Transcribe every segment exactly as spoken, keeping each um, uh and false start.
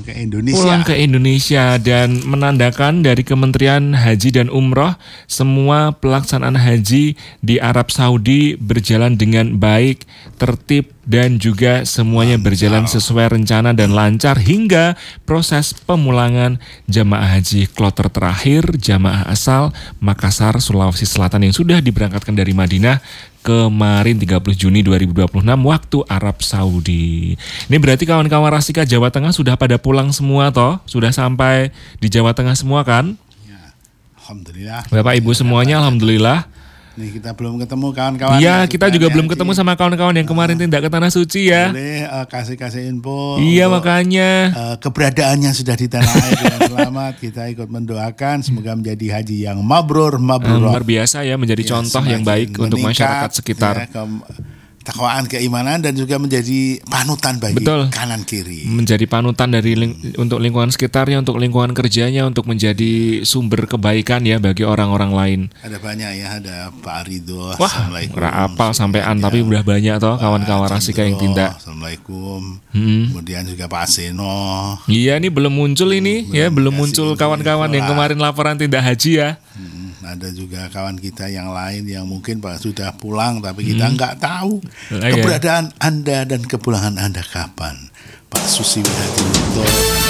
ke Indonesia. Pulang ke Indonesia dan menandakan dari Kementerian Haji dan Umroh semua pelaksanaan haji di Arab Saudi berjalan dengan baik, tertib dan juga semuanya lancar. Berjalan sesuai rencana dan lancar hingga proses pemulangan jamaah haji kloter terakhir jamaah asal Makassar, Sulawesi Selatan yang sudah diberangkatkan dari Madinah kemarin tiga puluh Juni dua ribu dua puluh enam waktu Arab Saudi. Ini berarti kawan-kawan Rasika Jawa Tengah sudah pada pulang semua toh? Sudah sampai di Jawa Tengah semua kan? Ya, alhamdulillah. Bapak Ibu semuanya alhamdulillah. Nih kita belum ketemu kawan-kawan. Iya, kita juga belum ketemu sama kawan-kawan yang kemarin tindak ke Tanah Suci ya. Boleh uh, kasih-kasih info. Iya makanya. Uh, keberadaannya sudah di tanah air dengan selamat. Kita ikut mendoakan semoga menjadi haji yang mabrur, mabrur. Luar biasa ya, menjadi ya, contoh yang baik untuk masyarakat sekitar. Ya, ke, takwaan keimanan dan juga menjadi panutan bagi Betul. kanan kiri. Menjadi panutan dari ling- untuk lingkungan sekitarnya, untuk lingkungan kerjanya, untuk menjadi sumber kebaikan ya bagi orang-orang lain. Ada banyak ya, ada Pak Arido. Wah, nggak apal sampean tapi udah banyak toh kawan-kawan Rasika yang tindak. Assalamualaikum. Hmm. Kemudian juga Pak Seno. Iya, ini belum muncul ini belum ya, belum muncul kawan-kawan yang kemarin laporan tindak haji ya. Hmm. Ada juga kawan kita yang lain yang mungkin Pak sudah pulang tapi kita hmm. nggak tahu nah, keberadaan ya. Anda dan kepulangan Anda kapan, Pak Susi Widadiwito.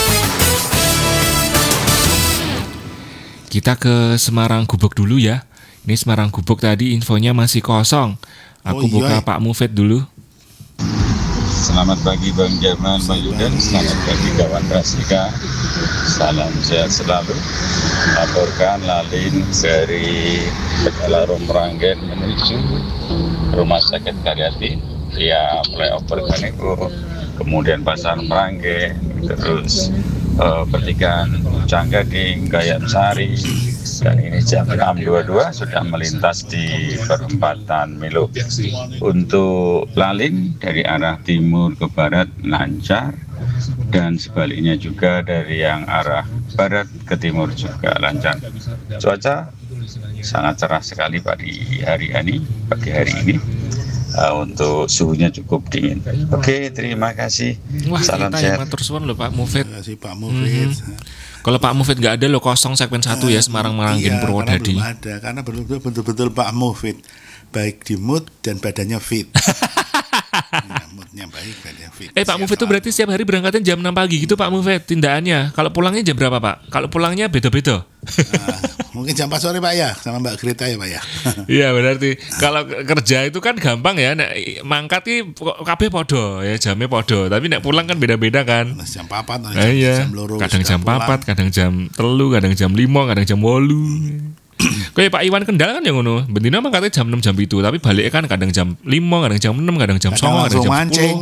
Kita ke Semarang Gubuk dulu ya. Ini Semarang Gubuk tadi infonya masih kosong. Aku oh, buka iya. Pak Mufid dulu. Selamat pagi Bang Jerman, Bang Yudan. Selamat pagi kawan Rasika. Salam sehat selalu. Laporkan Lalin dari Tegalarung Meranggen menuju Rumah Sakit Karyati via flyover Kaneko, kemudian Pasar Meranggen, terus uh, pertigaan Canggading, Gayam Sari, dan ini jam enam dua puluh dua sudah melintas di perempatan Milo. Untuk Lalin dari arah timur ke barat lancar, dan sebaliknya juga dari yang arah barat ke timur juga lancar. Cuaca sangat cerah sekali pagi hari ini, pagi hari ini. Uh, untuk suhunya cukup dingin. Oke, terima kasih. Wah, salam sehat. Matur suwun loh Pak Mufid. Terima kasih Pak Mufid. Mm-hmm. Kalau Pak Mufid nggak ada lo kosong segmen satu ya Semarang Meranggen iya, Purwodadi. Karena belum ada, karena betul-betul betul-betul Pak Mufid baik di mood dan badannya fit. Ya, moodnya baik, badannya fit. Eh Pak Mufid itu berarti setiap hari berangkatnya jam enam pagi gitu Pak Mufid tindakannya. Kalau pulangnya jam berapa Pak? Kalau pulangnya beda-beda. Nah, mungkin jam empat sore Pak ya, sama Mbak Greta ya Pak ya. Iya berarti kalau kerja itu kan gampang ya, nek mangkat ki kabeh podo ya jamnya podo, tapi nek pulang kan beda-beda kan. Jam empat, jam, iya. jam loro, kadang jam empat, kadang jam telu, kadang jam lima, kadang jam wolu. Kayak Pak Iwan Kendal kan yang ngono, bendina mangkatnya jam enam jam itu, tapi baliknya kan kadang jam lima, kadang jam enam, kadang jam sembilan, kadang jam sepuluh.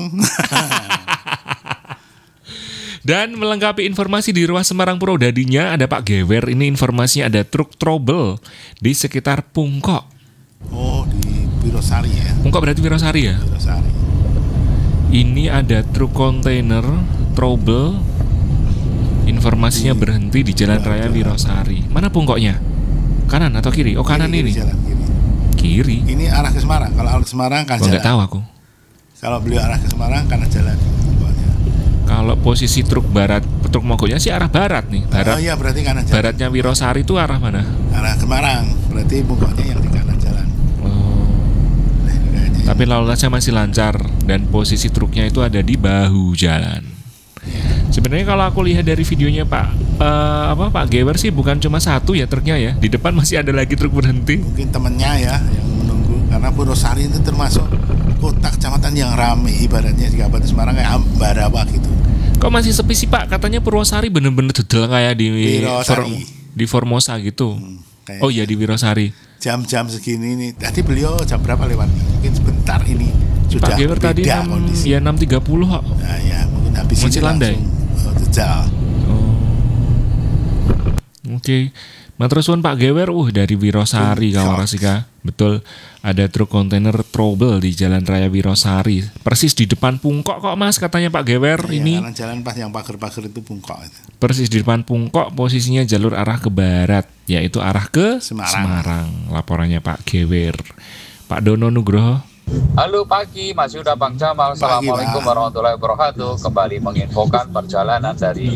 Dan melengkapi informasi di ruas Semarang Purwodadinya ada Pak Gewer. Ini informasinya ada truk trouble di sekitar Pungkok. Oh, di Wirosari ya. Pungkok berarti Wirosari ya? Wirosari. Ini ada truk kontainer trouble. Informasinya di, berhenti di Jalan Raya Wirosari. Mana Pungkoknya? Kanan atau kiri? Oh, kanan kiri, ini. Jalan kiri. Kiri. Ini arah ke Semarang. Kalau arah ke Semarang kan jalan. Enggak tahu aku. Kalau beliau arah ke Semarang karena jalan. Kalau posisi truk barat, truk mogoknya sih arah barat nih. Barat. Oh iya, berarti kanan jalan. Baratnya Wirosari itu arah mana? Arah Semarang. Berarti pokoknya yang di kanan jalan. Oh. Nah, tapi lalu lintasnya masih lancar dan posisi truknya itu ada di bahu jalan. Ya. Sebenarnya kalau aku lihat dari videonya Pak uh, apa Pak Gewer sih bukan cuma satu ya truknya ya. Di depan masih ada lagi truk berhenti. Mungkin temennya ya yang menunggu karena Purwosari itu termasuk kota kecamatan yang ramai ibaratnya di Kabupaten Semarang kayak Ambarawa gitu. Kok masih sepi sih Pak? Katanya Purwosari bener-bener dodol kayak di For, di Formosa gitu. Hmm, oh iya di Wirosari. Jam-jam segini nih. Tadi beliau jam berapa lewat nih? Mungkin sebentar ini sudah Pak Gewer tadi enam, ya enam tiga puluh kok. Nah, ya mungkin habis ini landai. langsung oh, jejal. Oh. Oke. Okay. Matur suwun Pak Gewer, uh dari Wirosari kawan Rasika. Betul, ada truk kontainer trouble di Jalan Raya Wirosari. Persis di depan Pungkok kok Mas katanya Pak Gewer ya, ini. Jalan jalan pas yang pagar-pagar itu Pungkok itu. Persis di depan Pungkok, posisinya jalur arah ke barat, yaitu arah ke Semarang. Semarang. Laporannya Pak Gewer. Pak Dono Nugroho. Halo pagi, Mas Yuda Bang Jamal. Assalamualaikum warahmatullahi wabarakatuh. Kembali menginfokan perjalanan dari